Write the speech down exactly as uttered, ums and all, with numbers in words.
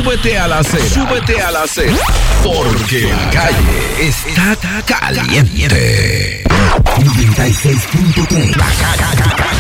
Súbete a la acera. Súbete a la acera. Porque la calle está caliente. noventa y seis punto tres